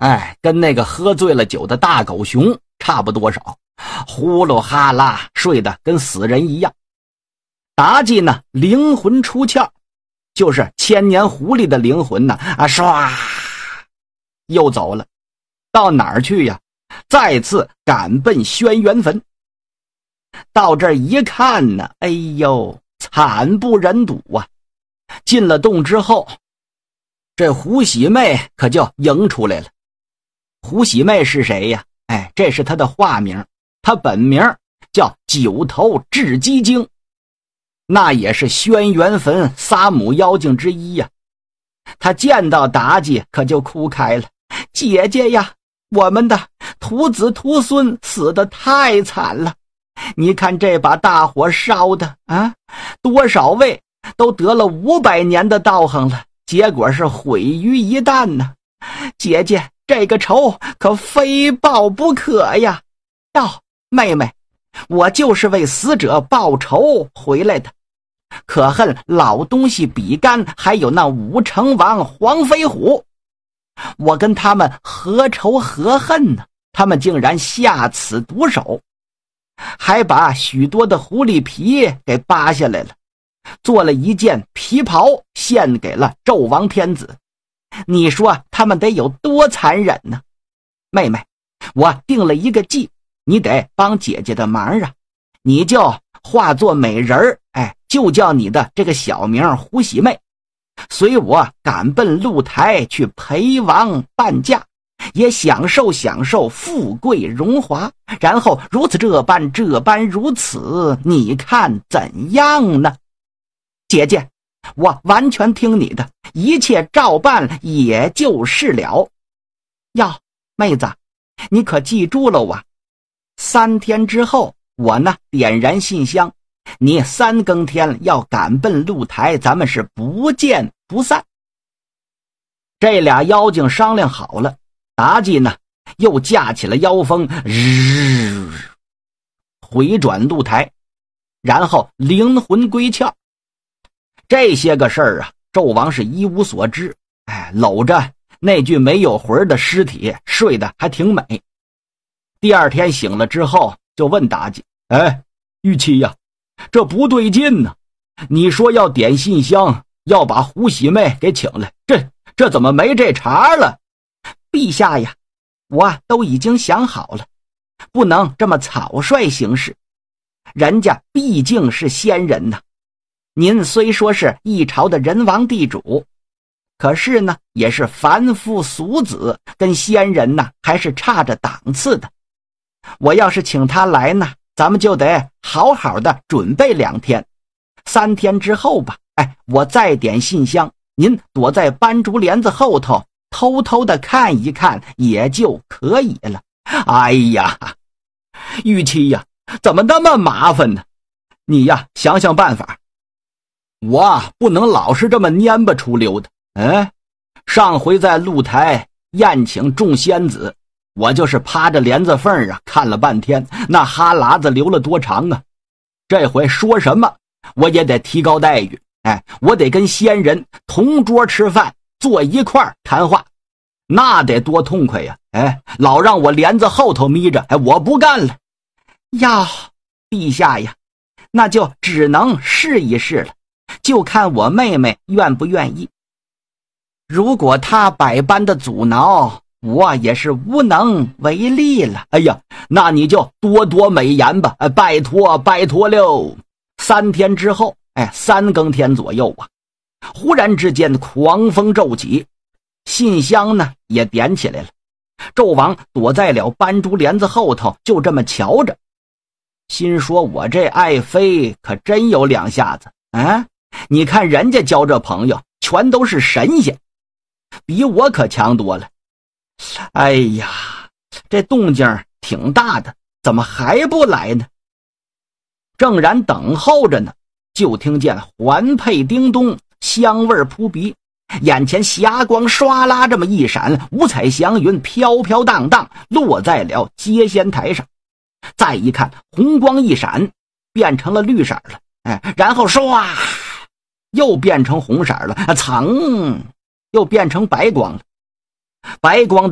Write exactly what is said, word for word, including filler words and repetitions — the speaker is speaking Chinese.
哎，跟那个喝醉了酒的大狗熊差不多少，呼噜哈啦睡得跟死人一样。妲己呢，灵魂出窍，就是千年狐狸的灵魂呢，啊，唰，又走了，到哪儿去呀？再次赶奔轩辕坟。到这儿一看呢，哎呦，惨不忍睹啊！进了洞之后，这胡喜妹可就迎出来了。胡喜妹是谁呀？哎，这是她的化名，她本名叫九头雉鸡精，那也是轩辕坟仨母妖精之一呀。她见到妲己可就哭开了，姐姐呀，我们的徒子徒孙死得太惨了，你看这把大火烧的啊，多少位都得了五百年的道行了，结果是毁于一旦呢。姐姐，这个仇可非报不可呀！哟，妹妹，我就是为死者报仇回来的，可恨老东西比干还有那武成王黄飞虎，我跟他们何仇何恨呢？他们竟然下此毒手，还把许多的狐狸皮给扒下来了，做了一件皮袍献给了纣王天子。你说他们得有多残忍呢？妹妹，我定了一个计，你得帮姐姐的忙啊！你就化作美人儿，哎，就叫你的这个小名胡喜妹，随我赶奔露台去陪王伴驾，也享受享受富贵荣华，然后如此这般这般如此，你看怎样呢？姐姐，我完全听你的，一切照办也就是了。哟，妹子，你可记住了啊？三天之后，我呢点燃信箱，你三更天要赶奔露台，咱们是不见不散。这俩妖精商量好了，妲己呢又架起了妖风，日回转露台，然后灵魂归窍。这些个事儿啊，纣王是一无所知，哎，搂着那具没有魂的尸体睡得还挺美。第二天醒了之后，就问妲己：“哎，玉妻呀，这不对劲呢！你说要点信箱，要把胡喜妹给请来，这这怎么没这茬了？”陛下呀，我都已经想好了，不能这么草率行事，人家毕竟是仙人呐。您虽说是一朝的人王地主，可是呢也是凡夫俗子，跟仙人呢还是差着档次的。我要是请他来呢，咱们就得好好的准备两天，三天之后吧，哎，我再点信箱，您躲在斑竹帘子后头偷偷的看一看也就可以了。哎呀，玉妻呀，怎么那么麻烦呢？你呀想想办法，我不能老是这么蔫巴出溜的。哎，上回在露台宴请众仙子，我就是趴着帘子缝啊看了半天，那哈喇子流了多长啊！这回说什么我也得提高待遇，哎，我得跟仙人同桌吃饭，坐一块儿谈话，那得多痛快呀！哎，老让我帘子后头眯着，哎，我不干了。呀，陛下呀，那就只能试一试了，就看我妹妹愿不愿意。如果她百般的阻挠，我也是无能为力了。哎呀，那你就多多美言吧，哎，拜托拜托喽。三天之后，哎，三更天左右啊，忽然之间狂风骤起，信箱呢也点起来了。纣王躲在了斑竹帘子后头，就这么瞧着，心说我这爱妃可真有两下子啊！你看人家交这朋友全都是神仙，比我可强多了。哎呀，这动静挺大的，怎么还不来呢？正然等候着呢，就听见环佩叮咚，香味扑鼻，眼前霞光唰啦这么一闪，五彩祥云飘飘荡荡落在了接仙台上。再一看，红光一闪，变成了绿色了，哎，然后唰又变成红色了，噌又变成白光了。白光